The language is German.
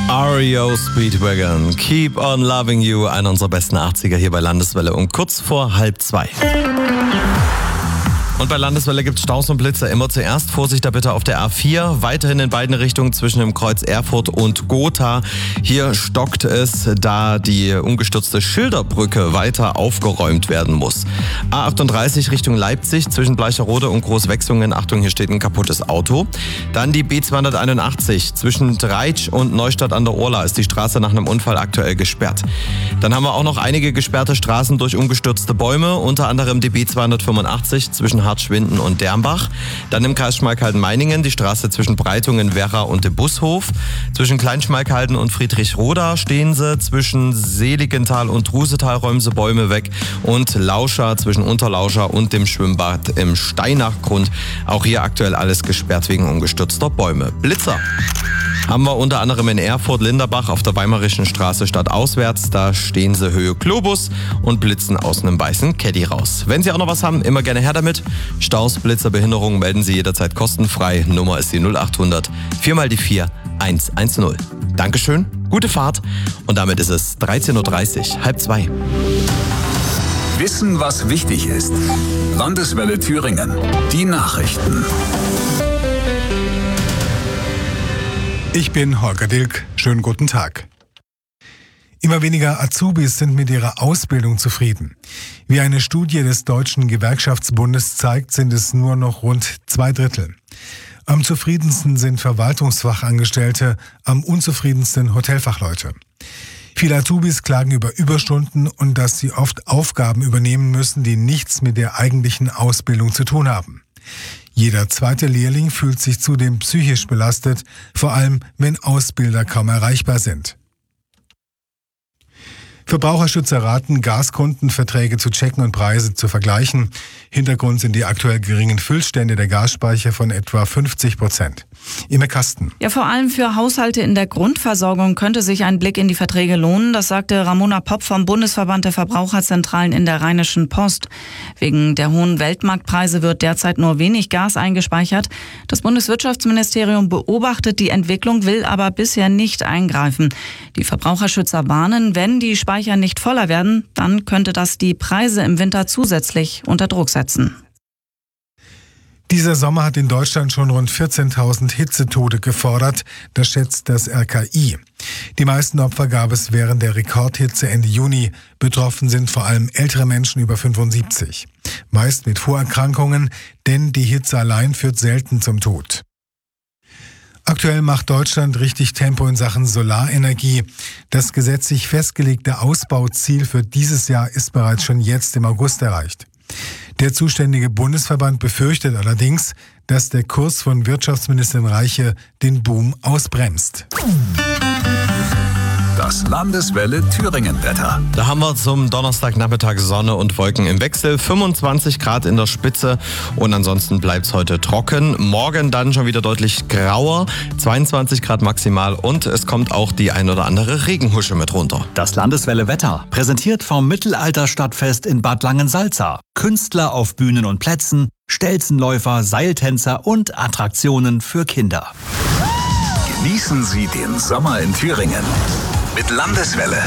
REO Speedwagon, Keep on Loving You, einer unserer besten 80er hier bei Landeswelle um kurz vor 1:30. Und bei Landeswelle gibt es Staus und Blitzer immer zuerst. Vorsicht da bitte auf der A4, weiterhin in beiden Richtungen zwischen dem Kreuz Erfurt und Gotha. Hier stockt es, da die umgestürzte Schilderbrücke weiter aufgeräumt werden muss. A38 Richtung Leipzig zwischen Bleicherode und Großwechsungen. Achtung, hier steht ein kaputtes Auto. Dann die B281 zwischen Dreitsch und Neustadt an der Orla ist die Straße nach einem Unfall aktuell gesperrt. Dann haben wir auch noch einige gesperrte Straßen durch umgestürzte Bäume, unter anderem die B285 zwischen Hartschwinden und Dermbach. Dann im Kreis Schmalkalden-Meiningen die Straße zwischen Breitungen, Werra und dem Bushof. Zwischen Kleinschmalkalden und Friedrichroda stehen sie. Zwischen Seligenthal und Trusetal räumen sie Bäume weg. Und Lauscha zwischen Unterlauscha und dem Schwimmbad im Steinachgrund. Auch hier aktuell alles gesperrt wegen umgestürzter Bäume. Blitzer haben wir unter anderem in Erfurt-Linderbach auf der Weimarischen Straße stadtauswärts. Da stehen sie Höhe Globus und blitzen aus einem weißen Caddy raus. Wenn Sie auch noch was haben, immer gerne her damit. Staus, Blitzer, Behinderungen melden Sie jederzeit kostenfrei. Nummer ist die 0800 4 mal die 4 110. Dankeschön, gute Fahrt und damit ist es 13.30 Uhr, 1:30. Wissen, was wichtig ist. Landeswelle Thüringen. Die Nachrichten. Ich bin Holger Dilk. Schönen guten Tag. Immer weniger Azubis sind mit ihrer Ausbildung zufrieden. Wie eine Studie des Deutschen Gewerkschaftsbundes zeigt, sind es nur noch rund 2/3. Am zufriedensten sind Verwaltungsfachangestellte, am unzufriedensten Hotelfachleute. Viele Azubis klagen über Überstunden und dass sie oft Aufgaben übernehmen müssen, die nichts mit der eigentlichen Ausbildung zu tun haben. Jeder zweite Lehrling fühlt sich zudem psychisch belastet, vor allem wenn Ausbilder kaum erreichbar sind. Verbraucherschützer raten, Gaskundenverträge zu checken und Preise zu vergleichen. Hintergrund sind die aktuell geringen Füllstände der Gasspeicher von etwa 50%. Immer Kasten. Ja, vor allem für Haushalte in der Grundversorgung könnte sich ein Blick in die Verträge lohnen. Das sagte Ramona Popp vom Bundesverband der Verbraucherzentralen in der Rheinischen Post. Wegen der hohen Weltmarktpreise wird derzeit nur wenig Gas eingespeichert. Das Bundeswirtschaftsministerium beobachtet die Entwicklung, will aber bisher nicht eingreifen. Die Verbraucherschützer warnen, wenn die Speicher nicht voller werden, dann könnte das die Preise im Winter zusätzlich unter Druck setzen. Dieser Sommer hat in Deutschland schon rund 14.000 Hitzetote gefordert, das schätzt das RKI. Die meisten Opfer gab es während der Rekordhitze Ende Juni. Betroffen sind vor allem ältere Menschen über 75. Meist mit Vorerkrankungen, denn die Hitze allein führt selten zum Tod. Aktuell macht Deutschland richtig Tempo in Sachen Solarenergie. Das gesetzlich festgelegte Ausbauziel für dieses Jahr ist bereits schon jetzt im August erreicht. Der zuständige Bundesverband befürchtet allerdings, dass der Kurs von Wirtschaftsministerin Reiche den Boom ausbremst. Das Landeswelle Thüringen-Wetter. Da haben wir zum Donnerstagnachmittag Sonne und Wolken im Wechsel, 25 Grad in der Spitze und ansonsten bleibt es heute trocken. Morgen dann schon wieder deutlich grauer, 22 Grad maximal und es kommt auch die ein oder andere Regenhusche mit runter. Das Landeswelle Wetter, präsentiert vom Mittelalterstadtfest in Bad Langensalza. Künstler auf Bühnen und Plätzen, Stelzenläufer, Seiltänzer und Attraktionen für Kinder. Genießen Sie den Sommer in Thüringen mit Landeswelle.